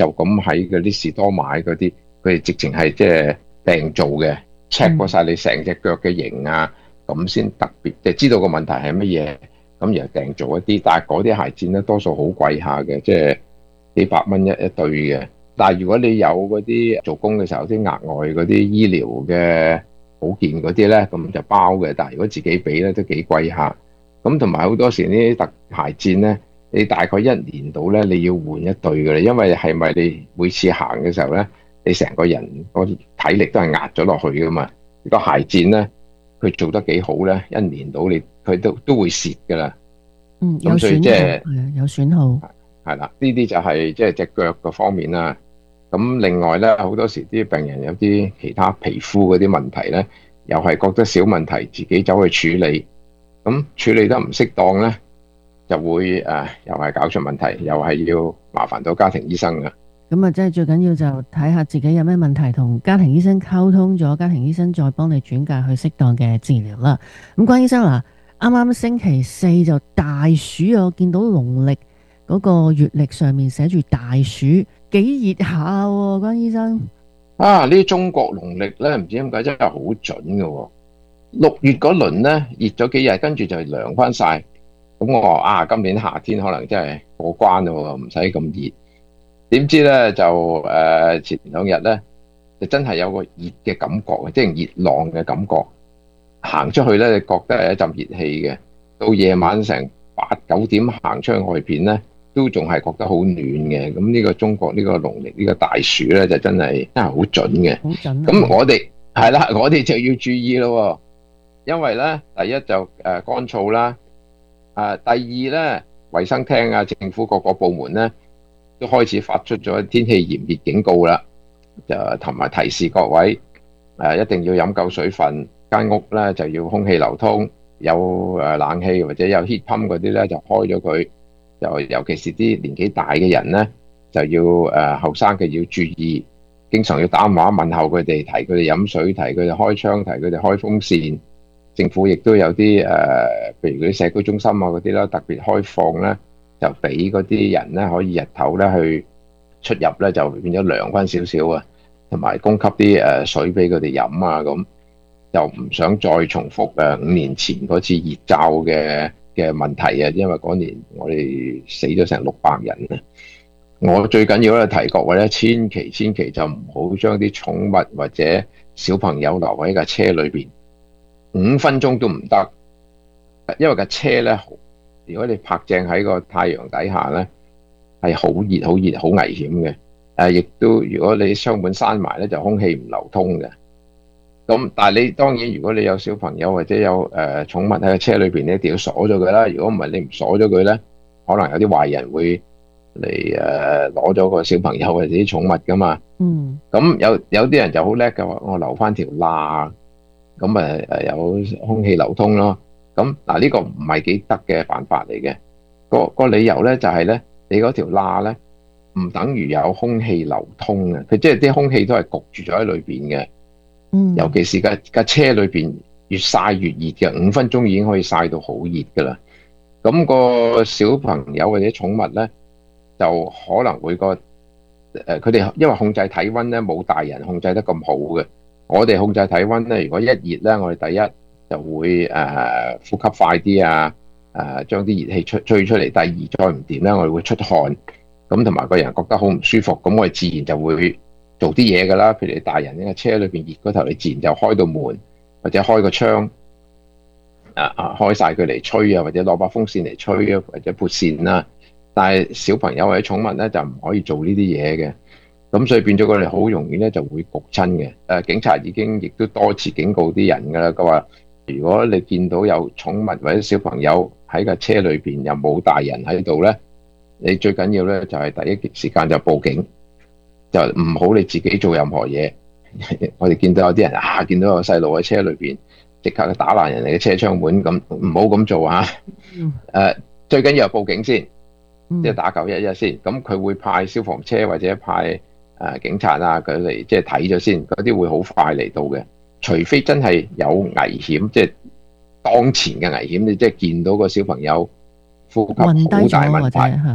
就咁喺嗰啲士多買嗰啲，佢哋直情係即係訂做嘅，check 過晒你成隻腳嘅型啊，咁先特別即係知道個問題係乜嘢，咁然後訂做一啲。但係嗰啲鞋墊咧，多數好貴下嘅，即係幾百蚊一對嘅。但係如果你有嗰啲做工嘅時候啲額外嗰啲醫療嘅保健嗰啲咧，咁就包嘅。但係如果自己俾咧，都幾貴下。咁同埋好多時呢啲特鞋墊咧，你大概一年到咧，你要換一對嘅啦，因為係咪你每次行嘅時候咧，你成個人個體力都係壓咗落去噶嘛？個鞋墊咧，佢做得幾好咧，一年到你佢都會蝕噶啦。 有咁所以損耗， 即係係啊，有損耗。 係啦，呢啲就係即係隻腳個方面啦。咁另外咧，好多時啲病人有啲其他皮膚嗰啲問題咧，又係覺得小問題，自己走去處理，咁處理得唔適當咧，就會又係搞出問題，又係要麻煩到家庭醫生嘅。 咁啊，即係最緊要就睇下自己有咩問題，同家庭醫生溝通咗，家庭醫生再幫你轉介去適當嘅治療啦。咁關醫生嗱，啱啱星期四就大暑，我見到農曆嗰個月曆上面寫住大暑，幾熱下喎，關醫生。 呢啲中國農曆咧，唔知點解真係好準嘅喎。6月嗰輪咧熱咗幾日，跟住就涼翻晒。咁我話今年夏天可能真係過關咯，唔使咁熱。點知咧就前2日咧就真係有個熱嘅感覺，即係熱浪嘅感覺。行出去咧，你覺得係一陣熱氣嘅。到夜晚成8、9點行出去外邊咧，都仲係覺得好暖嘅。咁呢個中國呢個農曆呢個大暑咧，就真係好準嘅。 好準啊， 咁我哋係啦，我哋就要注意咯。因為咧，第一就乾燥啦，第二咧，衛生廳啊，政府各個部門咧都開始發出咗天氣炎熱警告啦，就同埋提示各位一定要飲夠水分，間屋咧就要空氣流通，有冷氣或者有 heat pump 嗰啲咧就開咗佢，就尤其是啲年紀大嘅人咧就要後生嘅要注意，經常要打電話問候佢哋，提佢哋飲水，提佢哋開窗，提佢哋開風扇。政府亦都有啲譬如嗰啲社區中心啊嗰啲啦，特別開放咧，就俾嗰啲人咧可以日頭咧去出入咧，就變咗涼翻少少啊，同埋供給啲水俾佢哋飲啊，咁就唔想再重複5年前嗰次熱罩嘅問題啊，因為嗰年我哋死咗成600人啊。我最緊要咧提各位咧，千祈就唔好將啲寵物或者小朋友留喺架車裏邊。5分鐘都唔得，因為架車咧，如果你泊正喺個太陽底下咧，係好熱、好熱、好危險嘅。亦都如果你窗門閂埋咧，就空氣唔流通嘅。咁但係你當然，如果你有小朋友或者有寵物喺個車裏邊，你一定要鎖咗佢啦。如果唔係你唔鎖咗佢咧，可能有啲壞人會嚟攞咗個小朋友或者啲寵物噶嘛。咁有啲人就好叻嘅話，我留翻條罅。咁有空氣流通咯。咁嗱，呢個唔係幾得嘅辦法嚟嘅。個理由咧就係咧，你嗰條罅咧唔等於有空氣流通嘅，佢即係啲空氣都係焗住咗喺裏邊嘅。尤其是架車裏邊越曬越熱嘅，5分鐘已經可以曬到好熱噶啦。咁個小朋友或者寵物咧，就可能會佢哋因為控制體温咧冇大人控制得咁好嘅。我哋控制體温咧，如果一熱咧，我哋第一就會呼吸快啲啊，將啲熱氣吹出嚟。第二再唔掂咧，我哋會出汗，咁同埋個人覺得好唔舒服，咁我哋自然就會做啲嘢噶啦。譬如你大人呢個車裏邊熱嗰頭，你自然就開到門或者開個窗，開晒佢嚟吹啊，或者攞把風扇嚟吹啊，或者撥扇啦。但係小朋友或者寵物咧就唔可以做呢啲嘢嘅。咁所以變咗佢哋好容易咧就會焗親嘅。警察已經亦都多次警告啲人㗎啦。佢話：如果你見到有寵物或者小朋友喺架車裏邊又冇大人喺度咧，你最緊要咧就係第一時間就報警，就唔好你自己做任何嘢。我哋見到有啲人見到有細路喺車裏邊，即刻打爛人哋嘅車窗門，咁唔好咁做啊！最緊要係報警先，即係打911先。咁佢會派消防車或者派警察啊，佢嚟即係睇咗先，嗰啲會好快嚟到嘅。除非真係有危險，即係當前嘅危險，你即係見到個小朋友呼吸好大問題，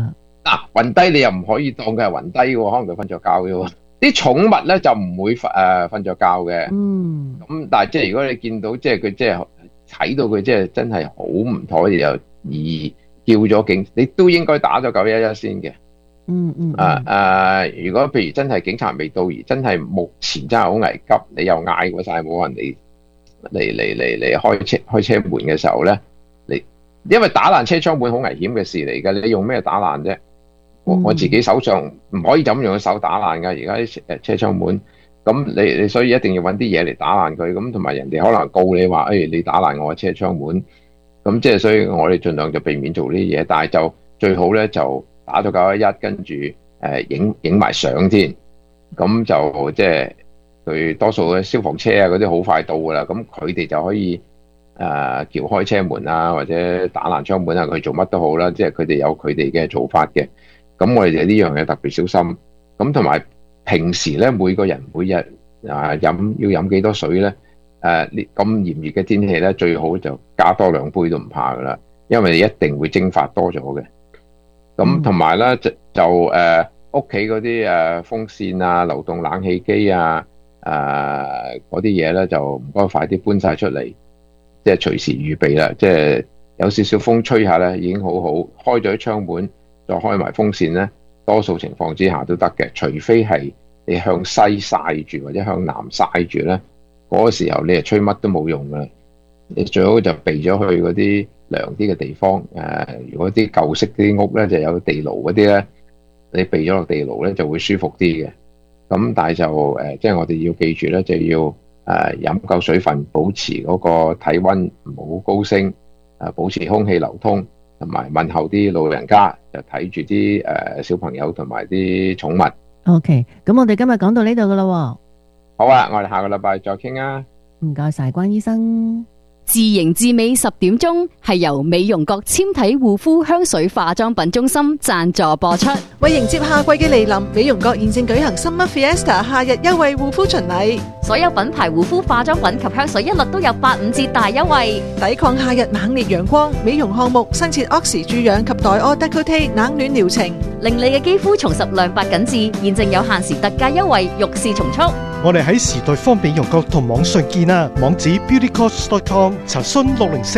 暈低你又唔可以當佢係暈低嘅喎，可能佢瞓着覺嘅喎。啲寵物咧就唔會瞓着覺嘅。咁但係即係如果你見到即係佢即係睇到佢即係真係好唔妥又而叫咗警，你都應該打咗911先嘅。如果譬如真係警察未到而真係目前真係好危急，你又嗌過晒冇人嚟開車門嘅時候咧，因為打爛車窗門好危險嘅事嚟㗎，你用咩打爛啫？我自己手上唔可以就咁用手打爛㗎，而家啲車窗門，咁你所以一定要揾啲嘢嚟打爛佢，咁同埋人哋可能告你話，你打爛我嘅車窗門，咁即係所以我哋盡量就避免做呢啲嘢，但係就最好咧就打咗911，跟住影埋相先，咁就即係佢多數嘅消防車啊嗰啲好快到㗎啦，咁佢哋就可以撬開車門啊，或者打爛窗門啊，佢做乜都好啦，即係佢哋有佢哋嘅做法嘅。咁我哋就呢樣嘢特別小心。咁同埋平時咧，每個人每日要飲幾多水咧？咁炎熱嘅天氣咧，最好就加多2杯都唔怕噶啦，因為你一定會蒸發多咗嘅。咁同埋咧就屋企嗰啲風扇啊、流動冷氣機啊、嗰啲嘢咧，就唔該快啲搬晒出嚟，即係隨時預備啦。即係有少少風吹下咧，已經好好。開咗啲窗門，再開埋風扇咧，多數情況之下都得嘅。除非係你向西曬住或者向南曬住咧，嗰個時候你係吹乜都冇用噶啦。你最好就避咗去嗰啲涼啲嘅地方。如果啲舊式啲屋咧就有地牢嗰啲咧，你避咗落地牢咧就會舒服啲嘅。咁但係就即係我哋要記住咧，就要飲夠水分，保持嗰個體溫唔好高升，保持空氣流通，同埋問候啲老人家，就睇住啲小朋友同埋啲寵物。 OK， 咁我哋今日講到呢度噶啦。 好啊，我哋下個禮拜再傾啊。 唔該晒關醫生。 自營自美10點鐘係由美容閣纖體護膚香水化妝品中心贊助播出。 為迎接夏季嘅嚟臨，美容閣現正舉行 Summer Fiesta 夏日優惠護膚巡禮， 所有品牌護膚化妝品及香水一律都有85折大優惠。 抵抗夏日猛烈陽光，美容項目新設 Oxy 注氧及黛柯 Décolleté 冷暖療程， 令你嘅肌膚重拾亮白緊緻。現正有限時特價優惠，欲試從速。 我哋喺時代方美容閣同網上見啊，網址 beautycost.com， 查詢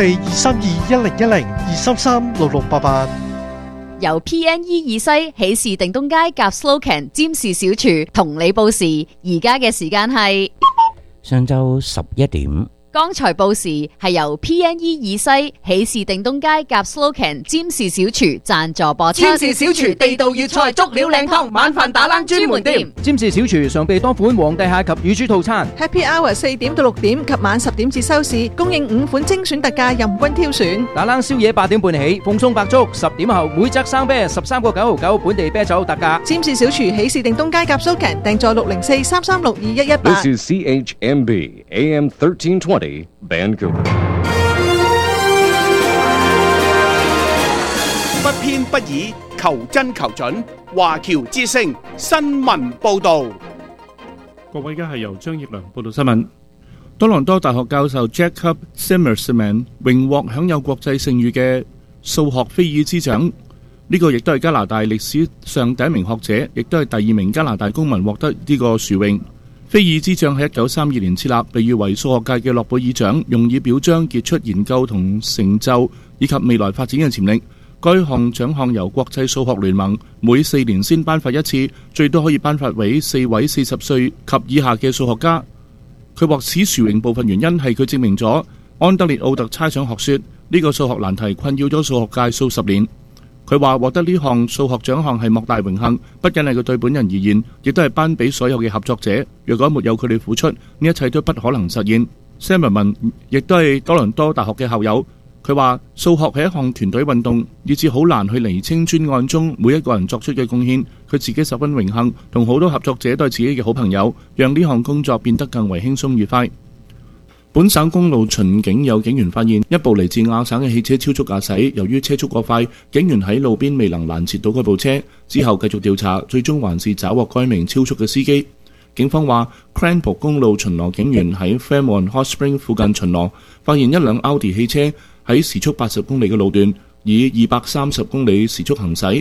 604-232-1010 233-6688。 由 PNE 以西喜事定東街夾 Slocan 占士小廚同你報時，而家嘅時間係上晝11點。 剛才報時係由 PNE 以西喜事定東街夾 Slocan 占士小廚贊助播出。 占士小廚地道粵菜足料靚湯，晚飯打冷專門店。 占士小廚常備多款皇帝蟹及乳豬套餐。 Happy Hour 4點到6點及晚10點至收市，供應5款精選特價，任君挑選。 打冷宵夜8點半起，鳳鬆白粥10點後每則生啤13個9毫9，本地啤酒特價。 占士小廚喜事定東街夾 Slocan，訂座604-336-2118。 This is CHMB AM 1320 Vancouver。 不偏不倚，求真求準。華僑之聲新聞報導。 各位，而家係由張奕良報道新聞。多倫多大學教授 Jacob Zimmerman 榮獲享有國際盛譽嘅數學菲爾茲獎。呢個亦都係加拿大歷史上第一名學者，亦都係第2名加拿大公民獲得呢個殊榮。菲爾茲獎喺1932年設立，被譽為數學界嘅諾貝爾獎，用以表彰傑出研究同成就以及未來發展嘅潛力。該項獎項由國際數學聯盟每4年先頒發一次，最多可以頒發俾4位40歲及以下嘅數學家。佢獲此殊榮部分原因係佢證明咗安德烈奧特猜想學說呢個數學難題困擾咗數學界數十年。佢話獲得呢項數學獎項係莫大榮幸，不僅係佢對本人而言，亦都係頒俾所有嘅合作者。若果沒有佢哋付出，呢一切都不可能實現。Zimmerman 亦都係多倫多大學嘅校友。佢話數學係一項團隊運動，以致好難去釐清專案中每一個人作出嘅貢獻。佢自己十分榮幸，同好多合作者都係自己嘅好朋友，讓呢項工作變得更為輕鬆愉快。本省公路巡警有警員發現一部嚟自亞省嘅汽車超速駕駛，由於車速過快，警員喺路邊未能攔截到嗰部車，之後繼續調查，最終還是抓獲該名超速嘅司機。警方話 Cranbrook 公路巡邏警員喺 Fairmont Hot Spring 附近巡邏，發現一輛奧迪汽車喺時速80公里嘅路段以230公里時速行駛。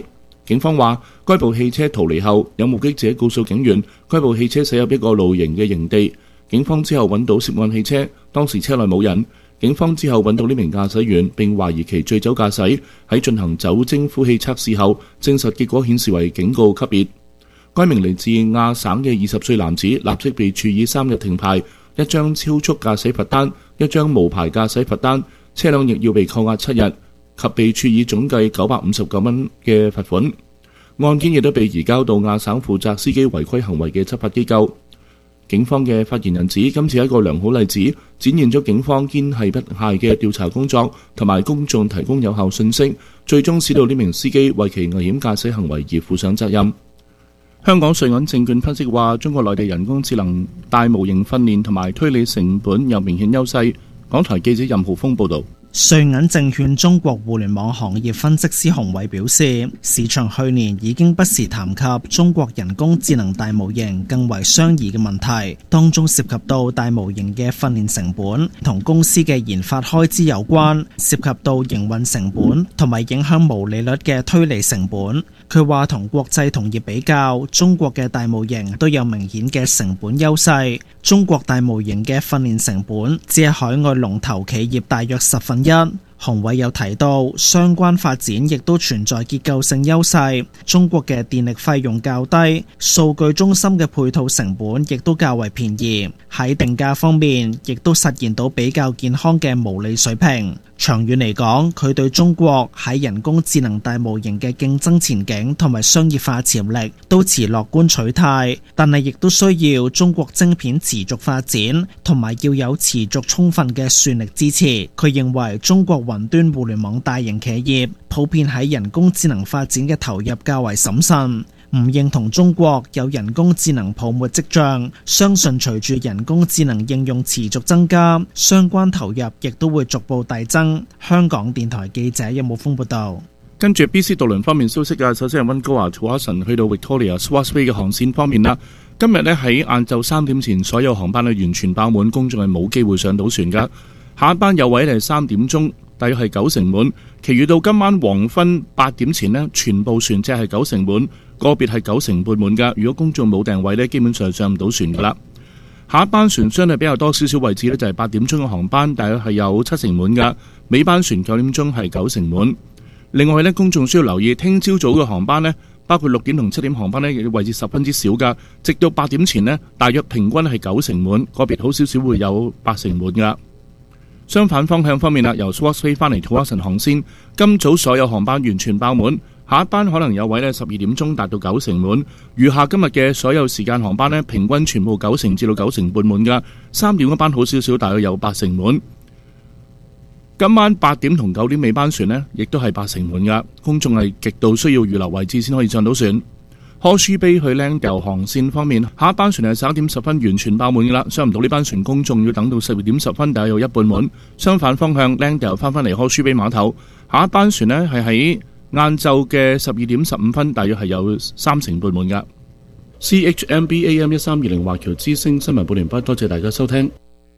警方話，該部汽車逃離後，有目擊者告訴警員，該部汽車駛入一個露營嘅營地。警方之後揾到涉案汽車，當時車內冇人。警方之後揾到呢名駕駛員，並懷疑其醉酒駕駛。喺進行酒精呼氣測試後，證實結果顯示為警告級別。該名嚟自亞省嘅20歲男子立即被處以3日停牌、1張超速駕駛罰單、1張無牌駕駛罰單，車輛亦要被扣押7日，及被處以總計959蚊嘅罰款。案件亦都被移交到亞省負責司機違規行為嘅執法機構。警方嘅發言人指，今次係一個良好例子，展現咗警方堅毅不懈嘅調查工作，同埋公眾提供有效信息，最終使到呢名司機為其危險駕駛行為而負上責任。香港瑞銀證券分析話，中國內地人工智能大模型訓練同埋推理成本有明顯優勢。港台記者任浩峰報導。 瑞銀證券中國互聯網行業分析師洪偉表示，市場去年已經不時談及中國人工智能大模型更為相宜嘅問題，當中涉及到大模型嘅訓練成本同公司嘅研發開支有關，涉及到營運成本同埋影響毛利率嘅推理成本。佢話同國際同業比較，中國嘅大模型都有明顯嘅成本優勢。中國大模型嘅訓練成本只係海外龍頭企業大約1/10。洪偉有提到，相關發展亦都存在結構性優勢。中國嘅電力費用較低，數據中心嘅配套成本亦都較為便宜。喺定價方面，亦都實現到比較健康嘅毛利水平。長遠嚟講，佢對中國喺人工智能大模型嘅競爭前景同埋商業化潛力都持樂觀取態，但係亦都需要中國晶片持續發展，同埋要有持續充分嘅算力支持。佢認為中國雲端互聯網大型企業普遍喺人工智能發展嘅投入較為審慎，唔認同中國有人工智能泡沫跡象，相信隨住人工智能應用持續增加，相關投入亦都會逐步遞增。香港電台記者任武峰報道。 跟住 BC 渡輪方面消息啊，首先係溫哥華土華臣去到 Victoria Swartz Bay 嘅航線方面啦。今日呢喺晏晝3點前，所有航班呢完全爆滿，公眾係冇機會上到船噶。下一班有位係3點鐘，大約係90%滿，其餘到今晚黃昏8點前呢，全部船隻係90%滿，個別係90%半滿噶。如果公眾冇訂位呢，基本上上唔到船噶啦。下一班船相對比較多少少位置呢，就係8點鐘嘅航班，大約係有70%滿噶。尾班船9點鐘係90%滿。另外呢，公眾需要留意聽朝早嘅航班呢，包括6點同7點航班呢，位置十分之少噶。直到8點前呢，大約平均係90%滿，個別好少少會有80%滿噶。相反方向方面啦，由 Swartz Bay 翻嚟土華臣航線，今早所有航班完全爆滿，下一班可能有位呢12點鐘達到90%滿，餘下今日嘅所有時間航班呢，平均全部90%至到90%半滿噶。3點嗰班好少少，大約有80%滿。今晚8點同9點尾班船呢，亦都係80%滿噶，公眾係極度需要預留位置先可以上到船。Horseshoe Bay 去 Langdale 航線方面，下一班船係11點10分完全爆滿噶啦，上唔到呢班船，公眾要等到12點10分，大約有一半滿。相反方向 Langdale 翻返嚟 Horseshoe Bay 碼頭，下一班船呢係喺晏晝嘅12點15分，大約係有30%半滿噶。CHMB AM 1320華僑之聲新聞報聯播，多謝大家收聽。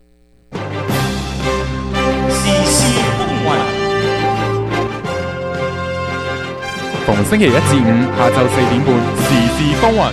逢星期1至5下晝4點半，時事風雲。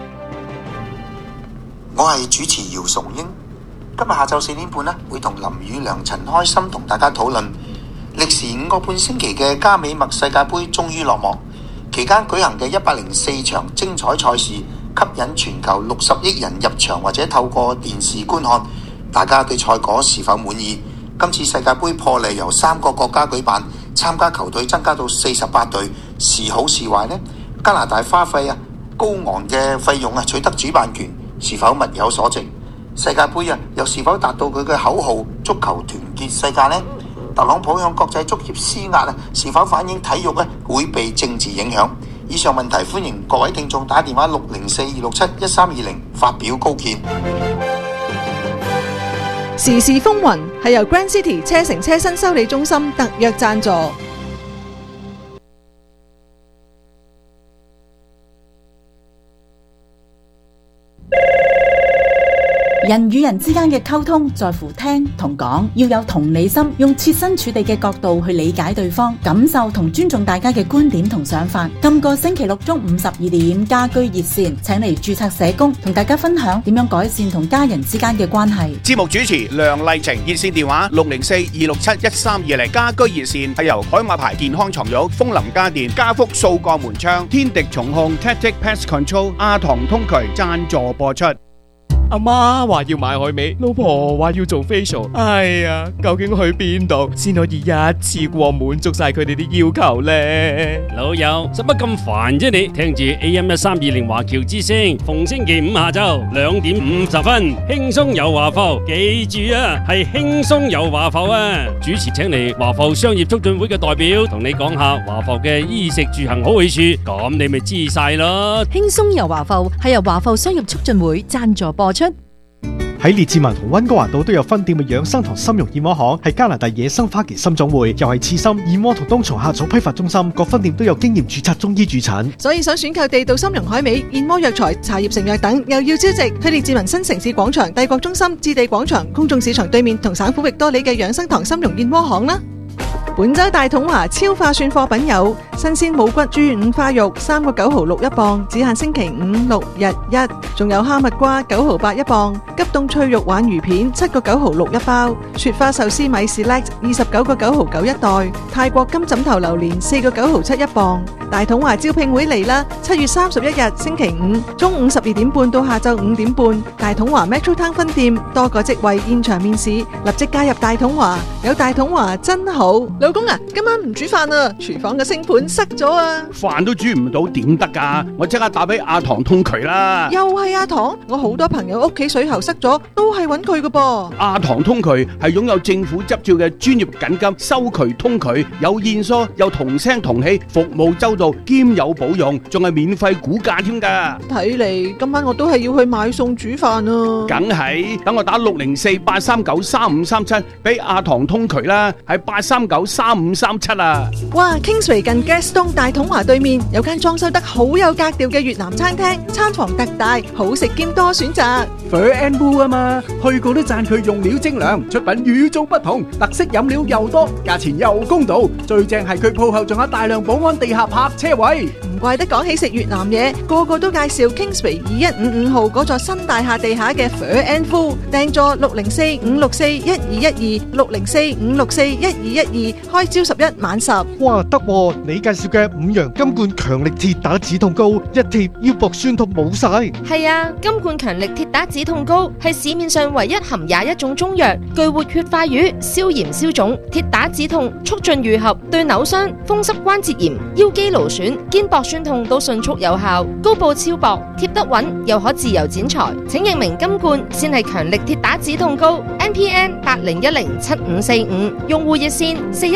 我係主持姚崇英，今日下晝4點半呢，會同林宇良、陳開心同大家討論歷時5個半星期嘅加美麥世界盃終於落幕，期間舉行嘅104場精彩賽事，吸引全球60億人入場或者透過電視觀看。大家對賽果是否滿意？今次世界盃破例由3個國家舉辦，參加球隊增加到48隊，是好是壞呢？加拿大花費高昂嘅費用取得主辦權，是否物有所值？世界盃又是否達到佢嘅口號足球團結世界呢？特朗普向國際足協施壓是否反映體育會被政治影響？以上問題歡迎各位聽眾打電話604-267-1320發表高見。 時事風雲係由 Grand City 車城車身修理中心特約贊助。 人與人之間嘅溝通在乎聽同講，要有同理心，用設身處地嘅角度去理解對方，感受同尊重大家嘅觀點同想法。今個星期六中午12點，家居熱線請嚟註冊社工同大家分享點樣改善同家人之間嘅關係。 節目主持梁麗晴，熱線電話604-267-1320。家居熱線係由海馬牌健康床褥、楓林家電、家福掃鋼門窗、天敵重控、Tactic Pest Control、亞堂通渠贊助播出。 阿媽話要買海味，老婆話要做 facial， 哎呀，究竟去邊度先可以一次過滿足晒佢哋啲要求呢？ 老友，使乜咁煩啫你？聽住 AM1320華僑之聲，逢星期五下晝2點50分，輕鬆遊華埠，記住啊，係輕鬆遊華埠啊！主持請嚟華埠商業促進會嘅代表，同你講下華埠嘅衣食住行好去處，咁你咪知晒咯。 輕鬆遊華埠係由華埠商業促進會贊助播出。 喺列治文同溫哥華道都有分店嘅養生堂參茸燕窩行，係加拿大野生花旗參種會，又係刺參、燕窩同冬蟲夏草批發中心，各分店都有經驗註冊中醫駐診。 所以想選購地道參茸海味、燕窩藥材、茶葉成藥等，又要招值，去列治文新城市廣場、帝國中心、置地廣場、公眾市場對面同省府域多里嘅養生堂參茸燕窩行啦。本州大統華超化算貨品有新鮮冇骨豬五花肉3個9毫6一磅，只限星期5、6日1，仲有哈密瓜9毫8一磅，急凍脆肉鯇魚片7個9毫6一包，雪花壽司米 Select 29個9毫9一袋，泰國金枕頭榴蓮4個9毫7一磅。大統華招聘會嚟啦！7月31日星期5中午12點半到下晝5點半，大統華 Metro Town 分店多個職位現場面試，立即加入大統華，有大統華真好。老公啊，今晚唔煮飯啊，廚房嘅星盤塞咗啊！ 飯都煮唔到點得㗎？我即刻打俾亞堂通渠啦！ 又係亞堂，我好多朋友屋企水喉塞咗，都係揾佢㗎噃。 亞堂通渠係擁有政府執照嘅專業緊急收渠通渠，有現疏，有同聲同氣，服務周到，兼有保用，仲係免費估價添㗎。 睇嚟今晚我都係要去買餸煮飯啊！ 梗係，等我打604-839-3537俾亞堂通渠啦，係839-3537啊！ 哇 ，Kingsway 近 Gaston 大統華對面有間裝修得好有格調嘅越南餐廳，餐房特大，好食兼多選擇。 Fur and Wool 啊嘛，去過都讚佢用料精良，出品與眾不同，特色飲料又多，價錢又公道，最正係佢鋪後仲有大量保安地下泊車位。 唔怪得講起食越南嘢，個個都介紹 Kingsway 2155號嗰座新大廈地下嘅 Fur and Wool， 訂座604-564-1212 604-564-1212，開朝11晚10。 哇，得喎！你介紹嘅五羊金冠強力鐵打止痛膏，一貼腰膊酸痛冇晒。 係啊，金冠強力鐵打止痛膏係市面上唯一含21種中藥，具活血化瘀、消炎消腫、鐵打止痛、促進愈合，對扭傷、風濕關節炎、腰肌勞損、肩膊酸痛都迅速有效。膏布超薄，貼得穩，又可自由剪裁。請認明金冠先係強力鐵打止痛膏。NPN 80107545，用戶熱線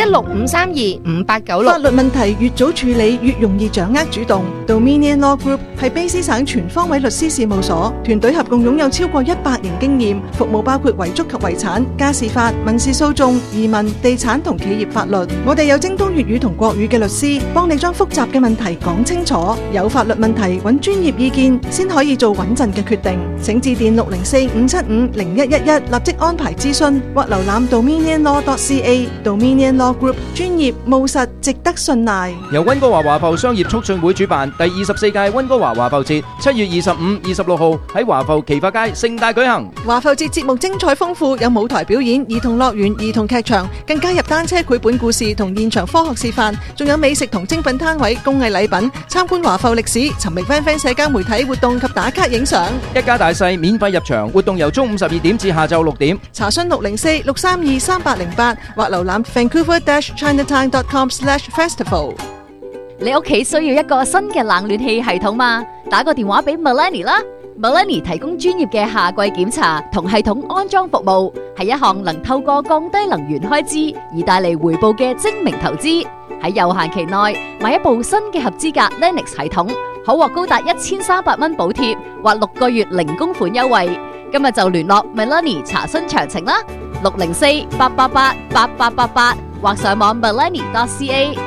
416-532-5896。 法律問題越早處理，越容易掌握主動。Dominion Law Group 係卑詩省全方位律師事務所，團隊合共擁有超過100年經驗，服務包括遺囑及遺產、家事法、民事訴訟、移民、地產同企業法律。我哋有精通粵語同國語嘅律師，幫你將複雜嘅問題講清楚。有法律問題揾專業意見，先可以做穩陣嘅決定。請致電604-575-0111，立即安排諮詢，或瀏覽 dominionlaw.ca。Dominion Law Group 專業務實，值得信賴。 由溫哥華華埠商業促進會主辦第24屆溫哥華華埠節，7月25、26號喺華埠奇發街盛大舉行。 華埠節節目精彩豐富，有舞台表演、兒童樂園、兒童劇場，更加入單車繪本故事同現場科學示範，仲有美食同精品攤位、工藝禮品，參觀華埠歷史，尋覓 FanFan 社交媒體活動及打卡影相。 一家大細免費入場，活動由中午12點至下晝6點。 查詢604-632-3808或瀏覽 Vancouver-Chinatown.com/festival。 你屋企需要一個新嘅冷暖氣系統嗎？打個電話俾 Melanie 啦。Melanie 提供專業嘅夏季檢查同系統安裝服務，係一項能透過降低能源開支而帶嚟回報嘅精明投資。喺有限期內買一部新嘅合資格 Lennox 系統，可獲高達1300蚊補貼或6個月零供款優惠。今日就聯絡 Melanie 查詢詳情啦，604-888-8888或上網 melanie.ca。